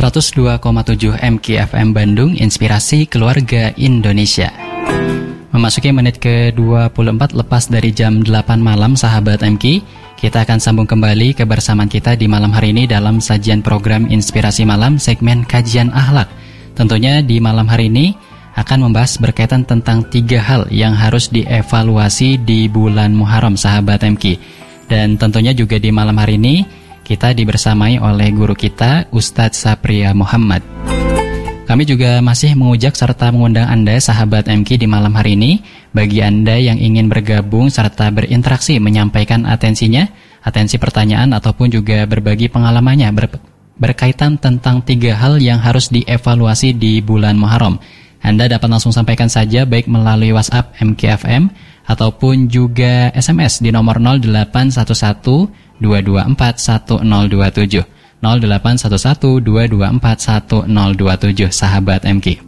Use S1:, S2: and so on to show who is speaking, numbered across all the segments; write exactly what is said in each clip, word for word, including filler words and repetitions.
S1: seratus dua koma tujuh M K F M Bandung, Inspirasi Keluarga Indonesia. Memasuki menit ke dua puluh empat lepas dari jam delapan malam, sahabat M K. Kita akan sambung kembali kebersamaan kita di malam hari ini dalam sajian program Inspirasi Malam segmen Kajian Akhlak. Tentunya di malam hari ini akan membahas berkaitan tentang tiga hal yang harus dievaluasi di bulan Muharram, sahabat M K. Dan tentunya juga di malam hari ini kita dibersamai oleh guru kita, Ustadz Sapria Muhammad. Kami juga masih mengujak serta mengundang Anda, sahabat M K, di malam hari ini. Bagi Anda yang ingin bergabung serta berinteraksi, menyampaikan atensinya, atensi pertanyaan ataupun juga berbagi pengalamannya ber- berkaitan tentang tiga hal yang harus dievaluasi di bulan Muharram. Anda dapat langsung sampaikan saja baik melalui WhatsApp M K F M ataupun juga S M S di nomor nol delapan satu satu dua dua empat satu nol dua tujuh nol delapan satu satu dua dua empat satu nol dua tujuh, sahabat M K.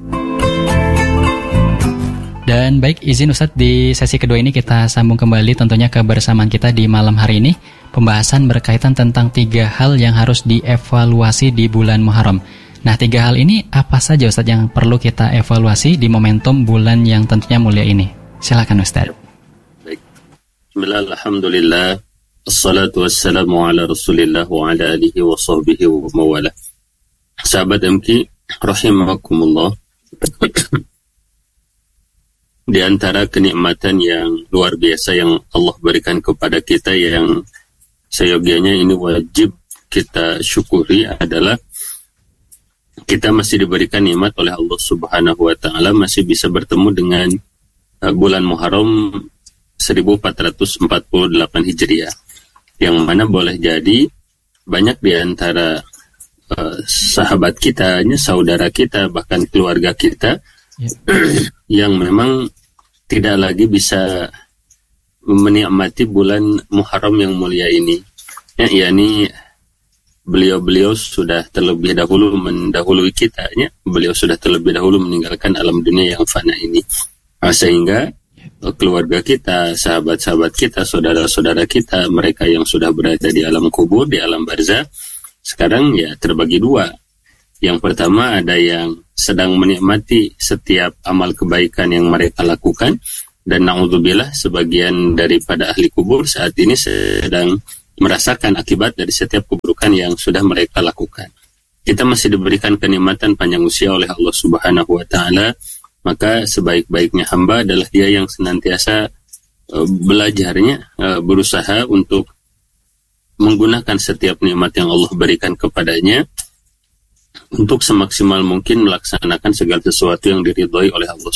S1: Dan baik, izin Ustadz, di sesi kedua ini kita sambung kembali tentunya kebersamaan kita di malam hari ini. Pembahasan berkaitan tentang tiga hal yang harus dievaluasi di bulan Muharram. Nah, tiga hal ini apa saja Ustadz yang perlu kita evaluasi di momentum bulan yang tentunya mulia ini? Silakan Ustadz.
S2: Baik. Bismillah, alhamdulillah. Assalatu wassalamu ala rasulillah wa ala alihi wa sahbihi wa mawala. Sahabat M K, rahimakumullah. Di antara kenikmatan yang luar biasa yang Allah berikan kepada kita, yang seyogianya ini wajib kita syukuri, adalah kita masih diberikan nikmat oleh Allah Subhanahu wa taala, masih bisa bertemu dengan uh, bulan Muharram seribu empat ratus empat puluh delapan Hijriah. Yang mana boleh jadi banyak di antara uh, sahabat kita, saudara kita, bahkan keluarga kita yeah. yang memang tidak lagi bisa menikmati bulan Muharram yang mulia ini. Ya, yakni beliau-beliau sudah terlebih dahulu mendahului kita, ya. Beliau sudah terlebih dahulu meninggalkan alam dunia yang fana ini. Nah, sehingga keluarga kita, sahabat-sahabat kita, saudara-saudara kita, mereka yang sudah berada di alam kubur, di alam barzah, sekarang ya terbagi dua. Yang pertama, ada yang sedang menikmati setiap amal kebaikan yang mereka lakukan, dan na'udzubillah, sebagian daripada ahli kubur saat ini sedang merasakan akibat dari setiap keburukan yang sudah mereka lakukan. Kita masih diberikan kenikmatan panjang usia oleh Allah Subhanahu wa taala. Maka sebaik-baiknya hamba adalah dia yang senantiasa uh, belajarnya, uh, berusaha untuk menggunakan setiap nikmat yang Allah berikan kepadanya untuk semaksimal mungkin melaksanakan segala sesuatu yang diridhoi oleh Allah